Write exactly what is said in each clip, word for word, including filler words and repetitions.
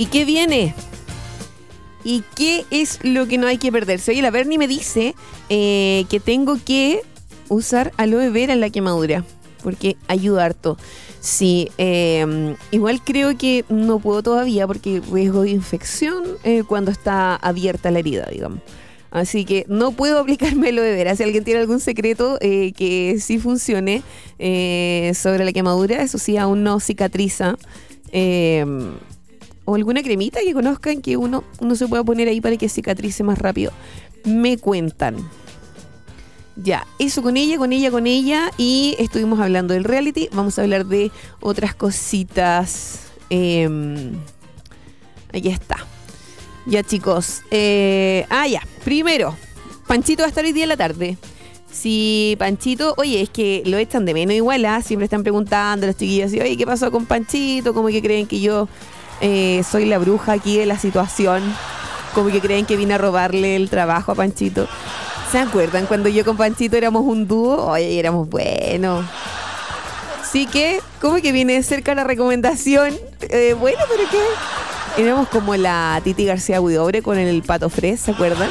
¿Y qué viene? ¿Y qué es lo que no hay que perderse? Oye, la Bernie me dice eh, que tengo que usar aloe vera en la quemadura, porque ayuda harto. Sí, eh, igual creo que no puedo todavía porque riesgo de infección eh, cuando está abierta la herida, digamos. Así que no puedo aplicarme aloe vera. Si alguien tiene algún secreto eh, que sí funcione eh, sobre la quemadura, eso sí, aún no cicatriza. Eh, o alguna cremita que conozcan que uno, uno se pueda poner ahí para que cicatrice más rápido. Me cuentan. Ya, eso con ella, con ella, con ella. Y estuvimos hablando del reality. Vamos a hablar de otras cositas. Eh, aquí está. Ya, chicos. Eh, ah, ya. Primero, Panchito va a estar hoy día en la tarde. Sí, Panchito, oye, es que lo echan de menos igual, ¿eh? Siempre están preguntando a los chiquillos, oye, ¿qué pasó con Panchito? ¿Cómo que creen que yo eh, soy la bruja aquí de la situación? ¿Cómo que creen que vine a robarle el trabajo a Panchito? ¿Se acuerdan cuando yo con Panchito éramos un dúo? Oye, éramos buenos. Sí que, ¿cómo que viene cerca la recomendación? Eh, bueno, pero ¿qué? Éramos como la Titi García Huidobro con el Pato Fres, ¿se acuerdan?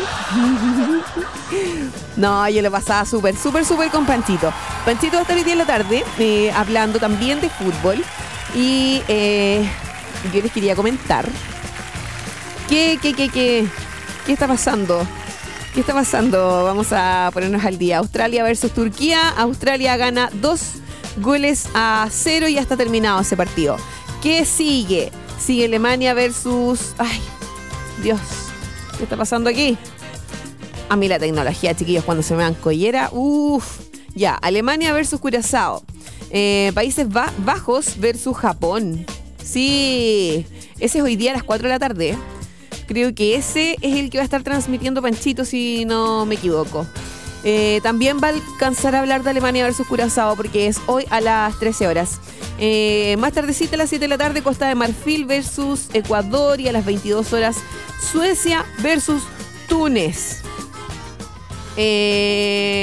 No, yo lo pasaba súper, súper, súper con Panchito. Panchito va a estar hoy día en la tarde eh, hablando también de fútbol. Y eh, yo les quería comentar ¿Qué, qué, qué, qué, qué está pasando? ¿Qué está pasando? Vamos a ponernos al día. Australia versus Turquía. Australia gana dos goles a cero y ya está terminado ese partido. ¿Qué sigue? Sigue Alemania versus... Ay, Dios, ¿qué está pasando aquí? A mí la tecnología, chiquillos, cuando se me dan collera, uff. Ya, Alemania versus Curazao. Eh, Países ba- Bajos versus Japón. Sí, ese es hoy día a las cuatro de la tarde. Creo que ese es el que va a estar transmitiendo Panchito, si no me equivoco. Eh, también va a alcanzar a hablar de Alemania versus Curazao, porque es hoy a las trece horas. Eh, más tardecita, a las siete de la tarde, Costa de Marfil versus Ecuador, y a las veintidós horas, Suecia versus Túnez. Eh...